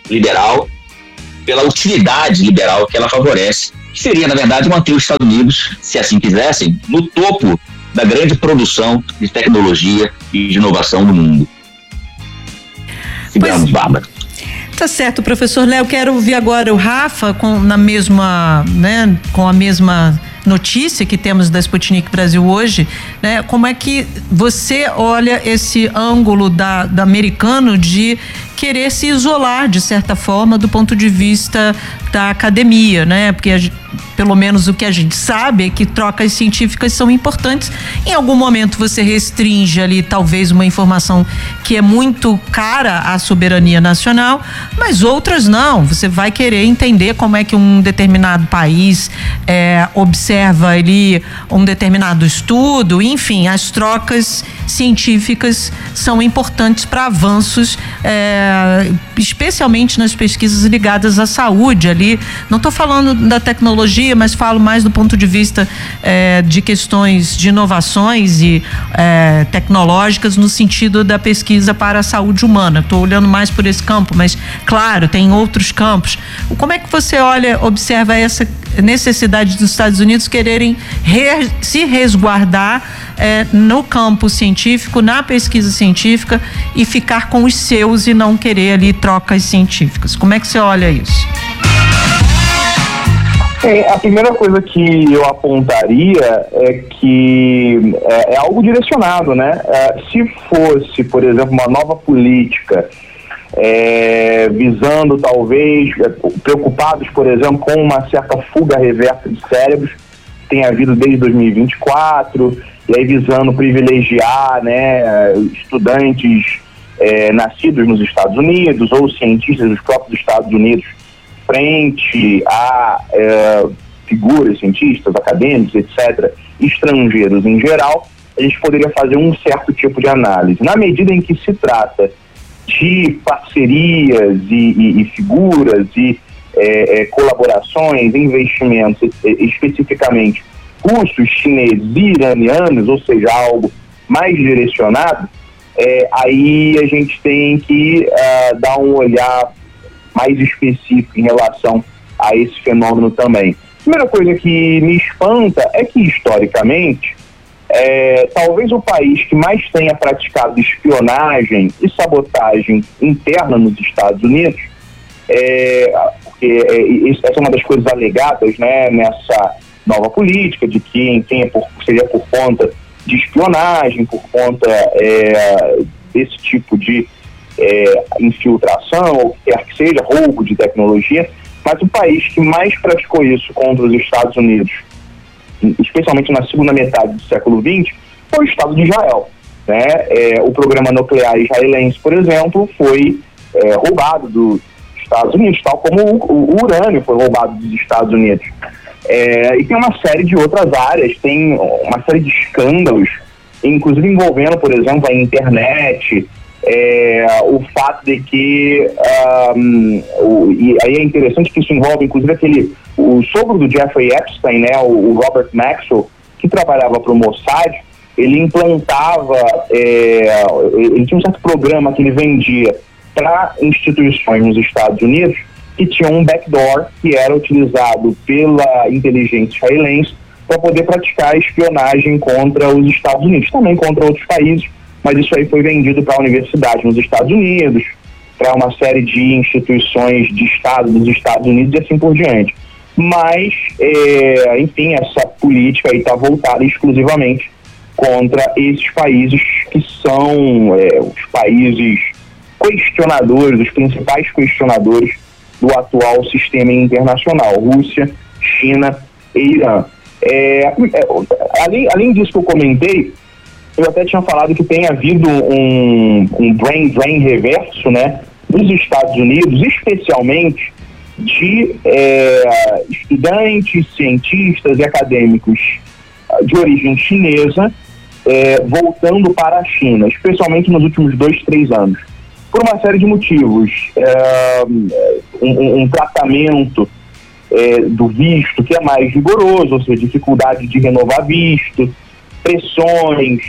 liberal, pela utilidade liberal que ela favorece, que seria, na verdade, manter os Estados Unidos, se assim quisessem, no topo da grande produção de tecnologia e de inovação do mundo. Sigamos, Bárbara. Tá certo, professor Léo. Quero ouvir agora o Rafa com, na mesma, né, com a mesma notícia que temos da Sputnik Brasil hoje, né? Como é que você olha esse ângulo da, da americano de querer se isolar, de certa forma, do ponto de vista da academia, né? Porque a, pelo menos o que a gente sabe é que trocas científicas são importantes. Em algum momento você restringe ali talvez uma informação que é muito cara à soberania nacional, mas outras não. Você vai querer entender como é que um determinado país é, observa ali um determinado estudo. Enfim, as trocas científicas são importantes para avanços, é, especialmente nas pesquisas ligadas à saúde ali. Não estou falando da tecnologia, mas falo mais do ponto de vista é, de questões de inovações e é, tecnológicas no sentido da pesquisa para a saúde humana. Estou olhando mais por esse campo, mas claro, tem outros campos. Como é que você olha, observa essa necessidade dos Estados Unidos quererem re, se resguardar é, no campo científico, na pesquisa científica e ficar com os seus e não querer ali trocas científicas? Como é que você olha isso? É, a primeira coisa que eu apontaria é que é, é algo direcionado, né? É, se fosse, por exemplo, uma nova política é, visando talvez, é, preocupados, por exemplo, com uma certa fuga reversa de cérebros que tem havido desde dois mil e vinte e quatro, e aí visando privilegiar, né, estudantes é, nascidos nos Estados Unidos ou cientistas dos próprios Estados Unidos frente a é, figuras, cientistas, acadêmicos, etcétera, estrangeiros em geral, a gente poderia fazer um certo tipo de análise. Na medida em que se trata de parcerias e, e, e figuras e é, é, colaborações, investimentos, é, especificamente russos, chineses e iranianos, ou seja, algo mais direcionado, é, aí a gente tem que uh, dar um olhar mais específico em relação a esse fenômeno também. A primeira coisa que me espanta é que, historicamente, é, talvez o país que mais tenha praticado espionagem e sabotagem interna nos Estados Unidos, é, porque é, essa é uma das coisas alegadas, né, nessa nova política, de que quem é por, seria por conta de espionagem, por conta é, desse tipo de É, infiltração, ou que quer que seja, roubo de tecnologia, mas o país que mais praticou isso contra os Estados Unidos, especialmente na segunda metade do século vinte, foi o Estado de Israel. Né? É, o programa nuclear israelense, por exemplo, foi é, roubado dos Estados Unidos, tal como o, o, o urânio foi roubado dos Estados Unidos. É, e tem uma série de outras áreas, tem uma série de escândalos, inclusive envolvendo, por exemplo, a internet. É, o fato de que um, o, e aí é interessante que isso envolve inclusive aquele, o sogro do Jeffrey Epstein, né, o, o Robert Maxwell, que trabalhava para o Mossad. Ele implantava, é, ele tinha um certo programa que ele vendia para instituições nos Estados Unidos que tinha um backdoor que era utilizado pela inteligência israelense para poder praticar espionagem contra os Estados Unidos, também contra outros países. Mas isso aí foi vendido para a universidade nos Estados Unidos, para uma série de instituições de Estado dos Estados Unidos e assim por diante. Mas, é, enfim, essa política aí está voltada exclusivamente contra esses países que são é, os países questionadores, os principais questionadores do atual sistema internacional, Rússia, China e Irã. É, é, além, além disso que eu comentei, eu até tinha falado que tem havido um, um brain drain reverso, né, nos Estados Unidos, especialmente de é, estudantes, cientistas e acadêmicos de origem chinesa é, voltando para a China, especialmente nos últimos dois, três anos. Por uma série de motivos. É, um, um tratamento é, do visto que é mais rigoroso, ou seja, dificuldade de renovar visto, pressões,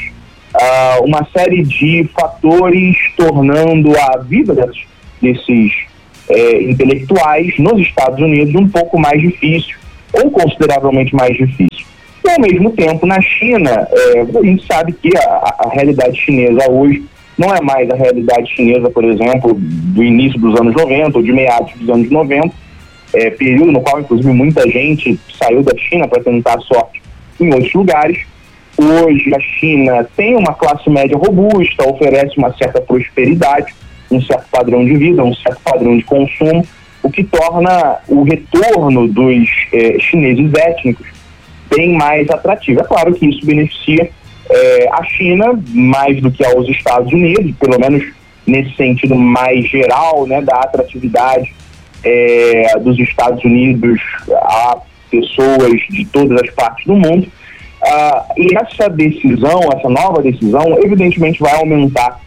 Uh, uma série de fatores tornando a vida desses, desses é, intelectuais nos Estados Unidos um pouco mais difícil, ou consideravelmente mais difícil. E, ao mesmo tempo, na China, é, a gente sabe que a, a realidade chinesa hoje não é mais a realidade chinesa, por exemplo, do início dos anos noventa ou de meados dos anos noventa, é, período no qual, inclusive, muita gente saiu da China para tentar sorte em outros lugares. Hoje, a China tem uma classe média robusta, oferece uma certa prosperidade, um certo padrão de vida, um certo padrão de consumo, o que torna o retorno dos eh, chineses étnicos bem mais atrativo. É claro que isso beneficia eh, a China mais do que aos Estados Unidos, pelo menos nesse sentido mais geral, né, da atratividade eh, dos Estados Unidos a pessoas de todas as partes do mundo. Ah, e essa decisão, essa nova decisão, evidentemente vai aumentar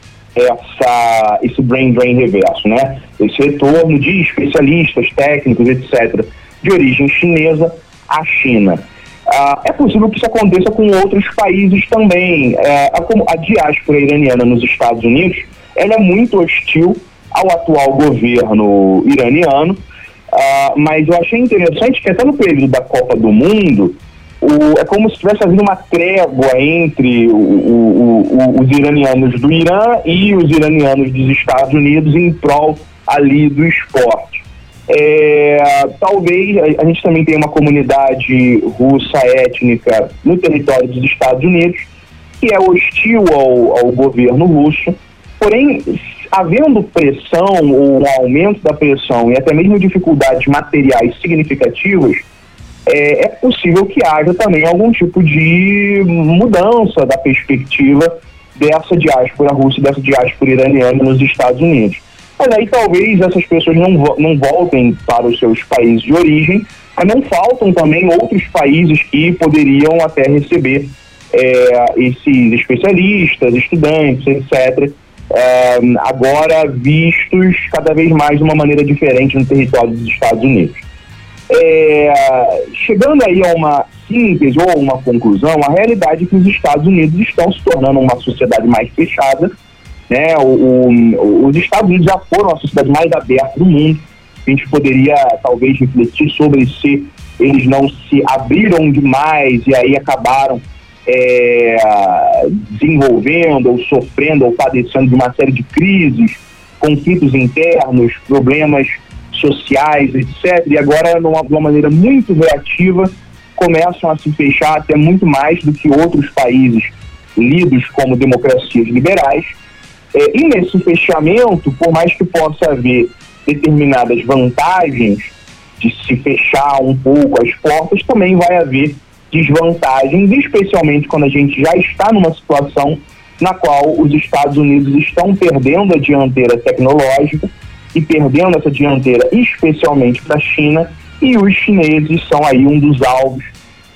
essa, esse brain drain reverso, né? Esse retorno de especialistas, técnicos, etcétera, de origem chinesa à China. Ah, é possível que isso aconteça com outros países também. É, a, a diáspora iraniana nos Estados Unidos, ela é muito hostil ao atual governo iraniano, ah, mas eu achei interessante que até no período da Copa do Mundo, O, é como se tivesse havido uma trégua entre o, o, o, os iranianos do Irã e os iranianos dos Estados Unidos em prol ali do esporte. É, talvez a, a gente também tenha uma comunidade russa étnica no território dos Estados Unidos que é hostil ao, ao governo russo, porém, havendo pressão ou um aumento da pressão e até mesmo dificuldades materiais significativas, É, é possível que haja também algum tipo de mudança da perspectiva dessa diáspora russa e dessa diáspora iraniana nos Estados Unidos. Mas aí talvez essas pessoas não, não voltem para os seus países de origem, mas não faltam também outros países que poderiam até receber é, esses especialistas, estudantes, etcétera, é, agora vistos cada vez mais de uma maneira diferente no território dos Estados Unidos. É, chegando aí a uma síntese ou uma conclusão, a realidade é que os Estados Unidos estão se tornando uma sociedade mais fechada, né? O, o, os Estados Unidos já foram a sociedade mais aberta do mundo. A gente poderia talvez refletir sobre se eles não se abriram demais e aí acabaram é, desenvolvendo ou sofrendo ou padecendo de uma série de crises, conflitos internos, problemas sociais, etcétera, e agora, numa, de uma maneira muito reativa, começam a se fechar até muito mais do que outros países lidos como democracias liberais. É, e nesse fechamento, por mais que possa haver determinadas vantagens de se fechar um pouco as portas, também vai haver desvantagens, especialmente quando a gente já está numa situação na qual os Estados Unidos estão perdendo a dianteira tecnológica e perdendo essa dianteira especialmente para a China, e os chineses são aí um dos alvos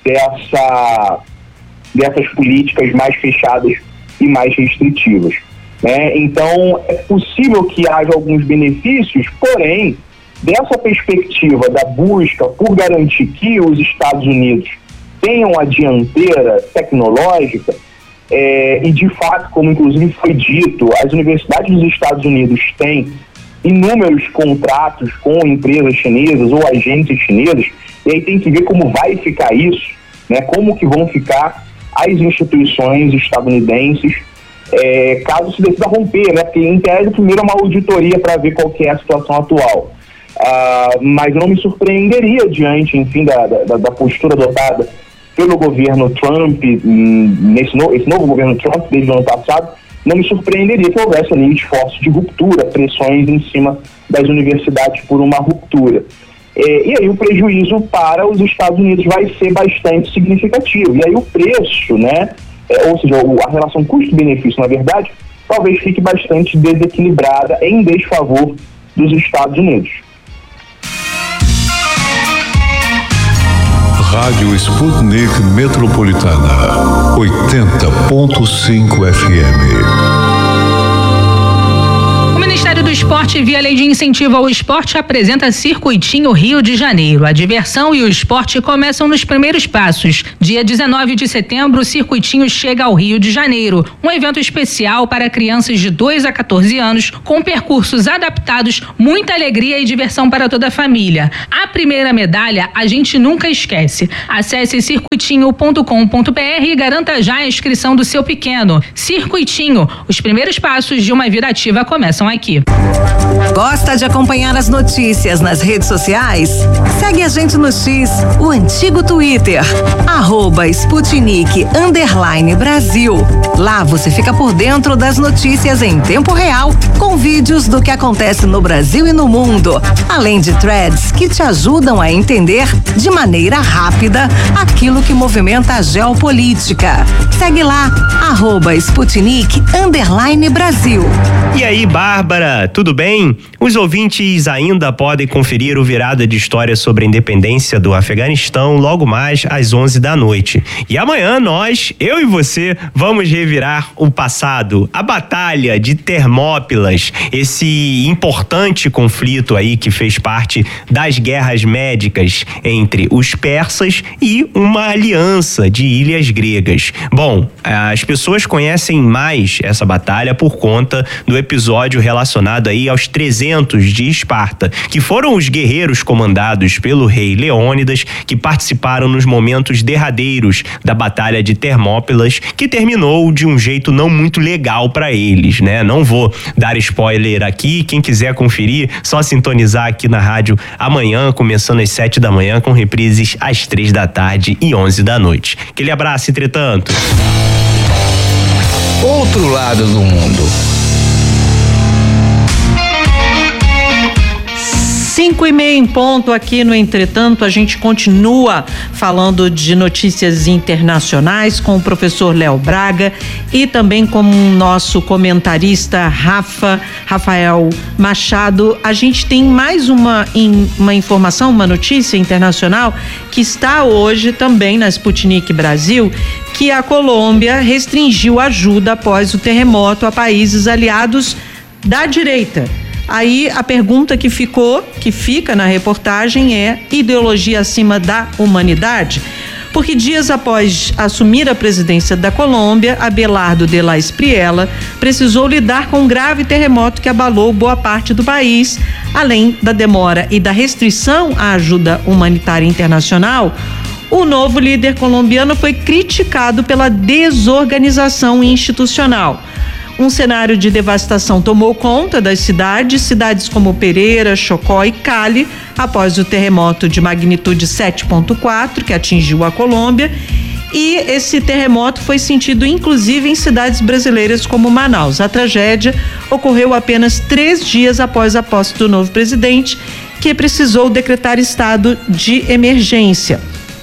dessa, dessas políticas mais fechadas e mais restritivas, né? Então, é possível que haja alguns benefícios, porém, dessa perspectiva da busca por garantir que os Estados Unidos tenham a dianteira tecnológica, é, e de fato, como inclusive foi dito, as universidades dos Estados Unidos têm inúmeros contratos com empresas chinesas ou agências chinesas, e aí tem que ver como vai ficar isso, né? Como que vão ficar as instituições estadunidenses é, caso se decida romper, né? Porque em tese primeiro é uma auditoria para ver qual que é a situação atual. Ah, mas eu não me surpreenderia diante, enfim, da, da, da postura adotada pelo governo Trump, nesse no, esse novo governo Trump desde o ano passado, não me surpreenderia que houvesse ali esforços de ruptura, pressões em cima das universidades por uma ruptura. É, e aí o prejuízo para os Estados Unidos vai ser bastante significativo. E aí o preço, né, é, ou seja, a relação custo-benefício, na verdade, talvez fique bastante desequilibrada em desfavor dos Estados Unidos. Rádio Sputnik Metropolitana, oitenta ponto cinco F M. O Ministério dos Esporte via Lei de Incentivo ao Esporte apresenta Circuitinho Rio de Janeiro. A diversão e o esporte começam nos primeiros passos. Dia dezenove de setembro, o Circuitinho chega ao Rio de Janeiro. Um evento especial para crianças de dois a quatorze anos, com percursos adaptados, muita alegria e diversão para toda a família. A primeira medalha a gente nunca esquece. Acesse circuitinho ponto com ponto br e garanta já a inscrição do seu pequeno. Circuitinho, os primeiros passos de uma vida ativa começam aqui. Gosta de acompanhar as notícias nas redes sociais? Segue a gente no X, o antigo Twitter, arroba Sputnik underline Brasil. Lá você fica por dentro das notícias em tempo real, com vídeos do que acontece no Brasil e no mundo, além de threads que te ajudam a entender de maneira rápida aquilo que movimenta a geopolítica. Segue lá, arroba Sputnik underline Brasil. E aí, Bárbara, tudo bem? Os ouvintes ainda podem conferir o Virada de História sobre a Independência do Afeganistão logo mais às onze da noite. E amanhã nós, eu e você, vamos revirar o passado, a Batalha de Termópilas, esse importante conflito aí que fez parte das guerras médicas entre os persas e uma aliança de ilhas gregas. Bom, as pessoas conhecem mais essa batalha por conta do episódio relacionado aí aos trezentos de Esparta, que foram os guerreiros comandados pelo rei Leônidas que participaram nos momentos derradeiros da Batalha de Termópilas, que terminou de um jeito não muito legal para eles, né? Não vou dar spoiler aqui, quem quiser conferir, só sintonizar aqui na rádio amanhã, começando às sete da manhã, com reprises às três da tarde e onze da noite. Aquele abraço, entretanto. Outro lado do mundo. Cinco e meia em ponto aqui no Entretanto, a gente continua falando de notícias internacionais com o professor Léo Braga e também com o nosso comentarista Rafa, Rafael Machado. A gente tem mais uma, uma informação, uma notícia internacional que está hoje também na Sputnik Brasil, que a Colômbia restringiu ajuda após o terremoto a países aliados da direita. Aí a pergunta que ficou, que fica na reportagem é: ideologia acima da humanidade? Porque dias após assumir a presidência da Colômbia, Abelardo de la Espriella precisou lidar com um grave terremoto que abalou boa parte do país. Além da demora e da restrição à ajuda humanitária internacional, o novo líder colombiano foi criticado pela desorganização institucional. Um cenário de devastação tomou conta das cidades, cidades como Pereira, Chocó e Cali, após o terremoto de magnitude sete ponto quatro que atingiu a Colômbia. E esse terremoto foi sentido inclusive em cidades brasileiras como Manaus. A tragédia ocorreu apenas três dias após a posse do novo presidente, que precisou decretar estado de emergência.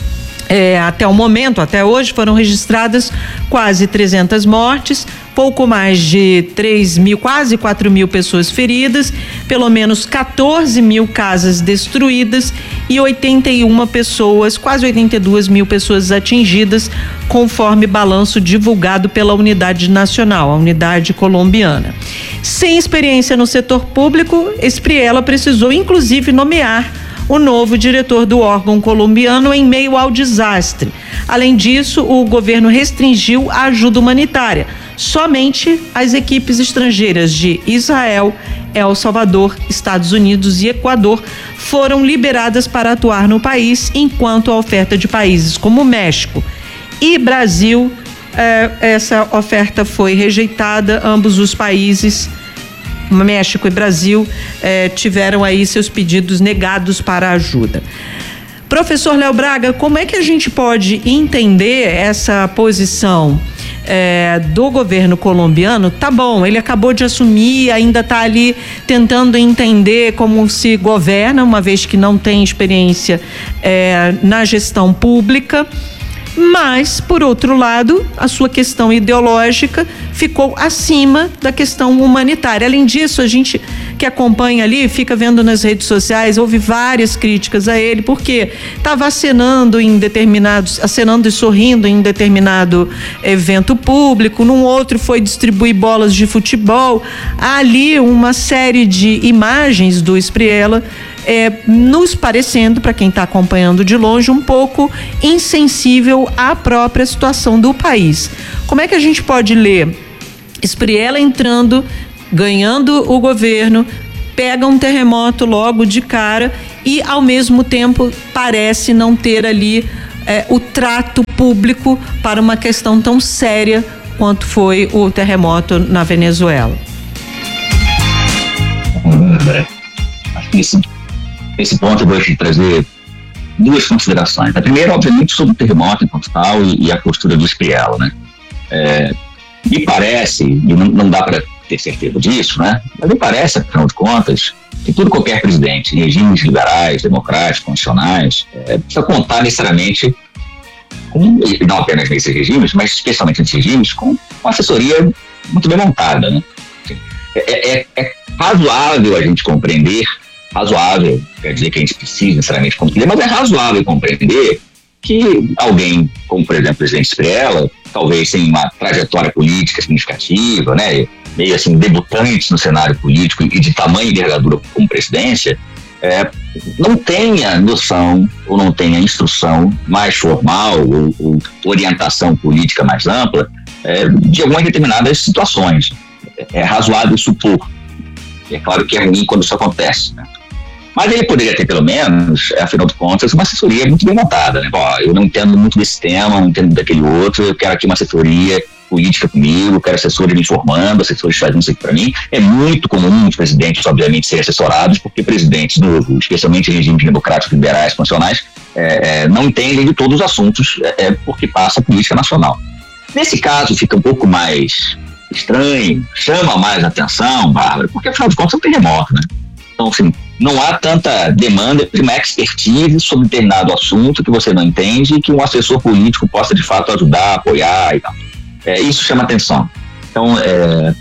É, até o momento, até hoje, foram registradas quase trezentas mortes, pouco mais de três mil, quase quatro mil pessoas feridas, pelo menos quatorze mil casas destruídas e oitenta e uma pessoas, quase oitenta e duas mil pessoas atingidas, conforme balanço divulgado pela Unidade Nacional, a unidade colombiana. Sem experiência no setor público, Espriella precisou inclusive nomear o novo diretor do órgão colombiano em meio ao desastre. Além disso, o governo restringiu a ajuda humanitária. Somente as equipes estrangeiras de Israel, El Salvador, Estados Unidos e Equador foram liberadas para atuar no país, enquanto a oferta de países como México e Brasil, eh, essa oferta foi rejeitada. Ambos os países, México e Brasil, eh, tiveram aí seus pedidos negados para ajuda. Professor Léo Braga, como é que a gente pode entender essa posição eh, do governo colombiano? Tá bom, ele acabou de assumir, ainda está ali tentando entender como se governa, uma vez que não tem experiência eh, na gestão pública. mas, por outro lado, a sua questão ideológica ficou acima da questão humanitária. Além disso, a gente que acompanha ali, fica vendo nas redes sociais, houve várias críticas a ele, porque estava acenando em determinados, acenando e sorrindo em determinado evento público, num outro foi distribuir bolas de futebol. Há ali uma série de imagens do Espriella, É, nos parecendo, para quem está acompanhando de longe, um pouco insensível à própria situação do país. Como é que a gente pode ler Espriella entrando, ganhando o governo, pega um terremoto logo de cara e, ao mesmo tempo, parece não ter ali é, o trato público para uma questão tão séria quanto foi o terremoto na Venezuela? Acho que isso Nesse ponto eu vou te trazer duas considerações. A primeira, obviamente, sobre o terremoto enquanto tal e, e a postura do Espriella, né? É, me parece, e não, não dá para ter certeza disso, né? Mas me parece, afinal de contas, que tudo qualquer presidente, regimes liberais, democráticos, constitucionais, é, precisa contar necessariamente com, e não apenas nesses regimes, mas especialmente nesses regimes, com uma assessoria muito bem montada, né? É, é, é razoável a gente compreender razoável, quer dizer que a gente precisa necessariamente compreender, mas é razoável compreender que alguém, como por exemplo o presidente Espriella, talvez sem uma trajetória política significativa, né, meio assim debutante no cenário político e de tamanho e envergadura como presidência, é, não tenha noção ou não tenha instrução mais formal ou, ou orientação política mais ampla é, de algumas determinadas situações. É, é razoável supor. É claro que é ruim quando isso acontece, né? Mas ele poderia ter, pelo menos, afinal de contas, uma assessoria muito bem montada, né? Bom, eu não entendo muito desse tema, não entendo daquele outro, eu quero aqui uma assessoria política comigo, quero assessores me informando, assessores fazendo isso aqui para mim. É muito comum os presidentes, obviamente, serem assessorados, porque presidentes novos, especialmente em regimes democráticos, liberais, constitucionais, é, é, não entendem de todos os assuntos, é, porque passa a política nacional. Nesse caso, fica um pouco mais estranho, chama mais atenção, Bárbara, porque afinal de contas é um terremoto, né? Então, assim, não há tanta demanda de uma expertise sobre determinado assunto que você não entende e que um assessor político possa, de fato, ajudar, apoiar e tal. É, isso chama atenção. Então, é,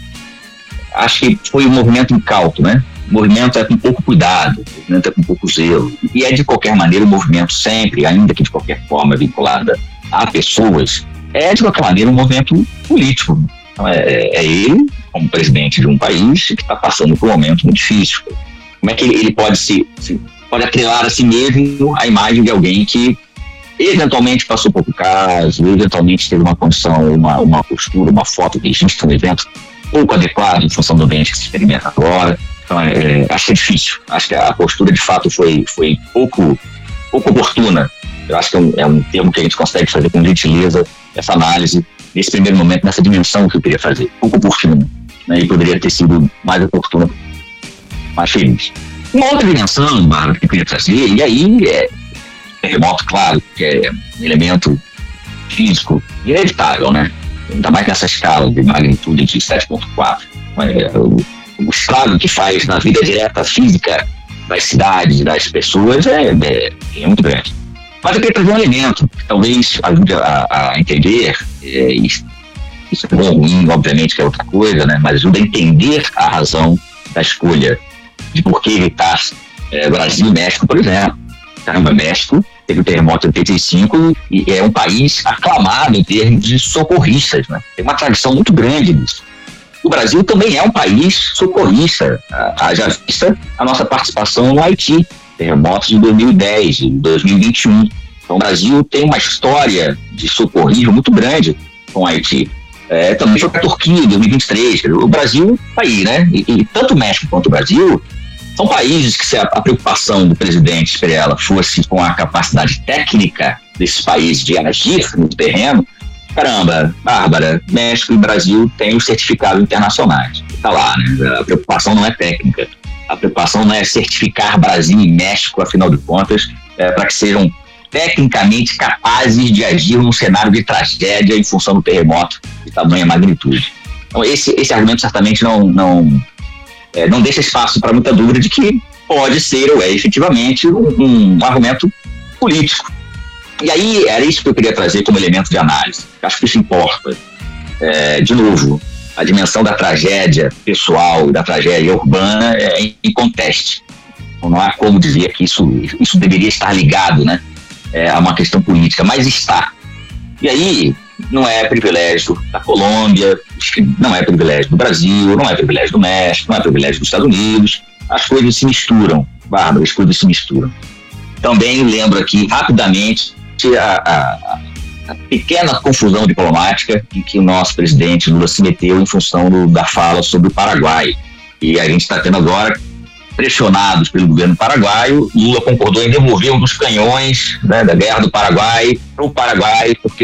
acho que foi um movimento incauto, né? O movimento é com pouco cuidado, o movimento é com pouco zelo. E é, de qualquer maneira, um movimento sempre, ainda que de qualquer forma vinculada a pessoas, é, de qualquer maneira, um movimento político. Então, é, é ele, como presidente de um país, que está passando por um momento muito difícil. Como é que ele, ele pode se, se pode atrelar a si mesmo a imagem de alguém que eventualmente passou pouco caso, eventualmente teve uma condição, uma, uma postura, uma foto de registro no evento pouco adequado em função do ambiente que se experimenta agora. Então, é, acho que é difícil. Acho que a postura, de fato, foi, foi pouco, pouco oportuna. Eu acho que é um, é um termo que a gente consegue fazer com gentileza, essa análise, nesse primeiro momento, nessa dimensão que eu queria fazer. Pouco oportuna, né, e poderia ter sido mais oportuna, mais feliz. Uma outra dimensão, Bárbara, que eu queria trazer, e aí é terremoto, claro, que é um elemento físico inevitável, né? Ainda mais nessa escala de magnitude de sete ponto quatro. É, o, o estrago que faz na vida direta física das cidades e das pessoas é, é, é muito grande. Mas eu queria trazer um elemento que talvez ajude a, a entender, é, isso, isso é bom ou ruim, obviamente que é outra coisa, né? Mas ajuda a entender a razão da escolha de por que evitar é, Brasil e México, por exemplo. Caramba, México teve o terremoto em oitenta e cinco e é um país aclamado em termos de socorristas, né? Tem uma tradição muito grande nisso. O Brasil também é um país socorrista, haja vista a nossa participação no Haiti, terremotos de dois mil e dez, de dois mil e vinte e um. Então o Brasil tem uma história de socorrismo muito grande com o Haiti. É, também foi para a Turquia em dois mil e vinte e três. O Brasil está aí, né? E, e tanto o México quanto o Brasil são países que, se a, a preocupação do presidente Espriella fosse com a capacidade técnica desses países de agir no terreno, caramba, Bárbara, México e Brasil têm os certificados internacionais. Está lá, né? A preocupação não é técnica. A preocupação não é certificar Brasil e México, afinal de contas, é, para que sejam tecnicamente capazes de agir num cenário de tragédia em função do terremoto de tamanha magnitude. Então, esse, esse argumento certamente não, não, é, não deixa espaço para muita dúvida de que pode ser ou é efetivamente um, um argumento político. E aí, era isso que eu queria trazer como elemento de análise. Acho que isso importa. É, de novo, a dimensão da tragédia pessoal e da tragédia urbana é inconteste. Não há como dizer que isso, isso deveria estar ligado, né, é, a uma questão política, mas está. E aí, não é privilégio da Colômbia, não é privilégio do Brasil, não é privilégio do México, não é privilégio dos Estados Unidos. As coisas se misturam, Bárbara, as coisas se misturam. Também lembro aqui, rapidamente, a, a, a pequena confusão diplomática em que o nosso presidente Lula se meteu em função do, da fala sobre o Paraguai. E a gente está tendo agora, pressionados pelo governo paraguaio, Lula concordou em devolver um dos canhões, né, da guerra do Paraguai para o Paraguai, porque